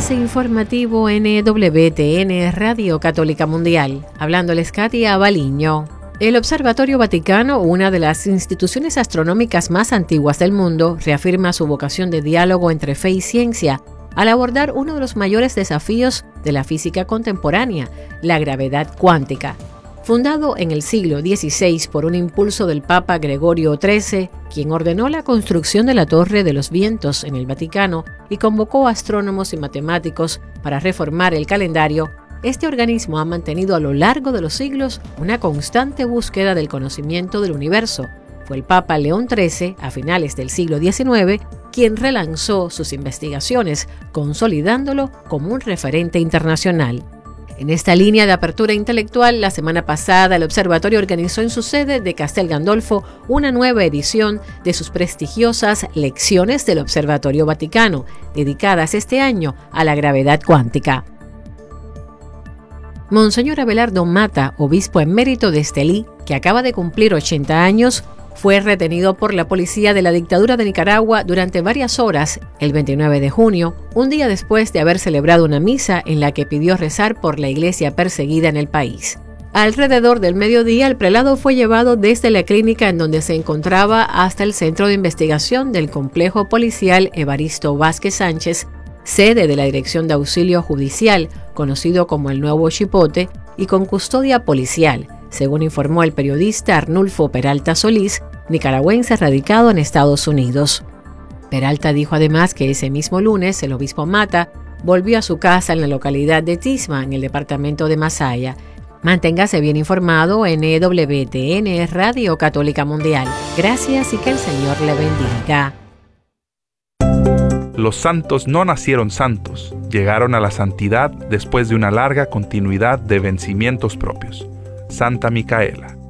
Enlace informativo NWTN Radio Católica Mundial. Hablándoles Katia Baliño. El Observatorio Vaticano, una de las instituciones astronómicas más antiguas del mundo, reafirma su vocación de diálogo entre fe y ciencia al abordar uno de los mayores desafíos de la física contemporánea, la gravedad cuántica. Fundado en el siglo XVI por un impulso del Papa Gregorio XIII, quien ordenó la construcción de la Torre de los Vientos en el Vaticano y convocó a astrónomos y matemáticos para reformar el calendario, este organismo ha mantenido a lo largo de los siglos una constante búsqueda del conocimiento del universo. Fue el Papa León XIII, a finales del siglo XIX, quien relanzó sus investigaciones, consolidándolo como un referente internacional. En esta línea de apertura intelectual, la semana pasada el observatorio organizó en su sede de Castel Gandolfo una nueva edición de sus prestigiosas Lecciones del Observatorio Vaticano, dedicadas este año a la gravedad cuántica. Monseñor Abelardo Mata, obispo emérito de Estelí, que acaba de cumplir 80 años, fue retenido por la policía de la dictadura de Nicaragua durante varias horas el 29 de junio, un día después de haber celebrado una misa en la que pidió rezar por la iglesia perseguida en el país. Alrededor del mediodía, el prelado fue llevado desde la clínica en donde se encontraba hasta el centro de investigación del complejo policial Evaristo Vázquez Sánchez, sede de la Dirección de Auxilio Judicial, conocido como el Nuevo Chipote, y con custodia policial, según informó el periodista Arnulfo Peralta Solís, nicaragüense radicado en Estados Unidos. Peralta dijo además que ese mismo lunes el obispo Mata volvió a su casa en la localidad de Tisma, en el departamento de Masaya. Manténgase bien informado en EWTN Radio Católica Mundial. Gracias y que el Señor le bendiga. Los santos no nacieron santos, llegaron a la santidad después de una larga continuidad de vencimientos propios. Santa Micaela.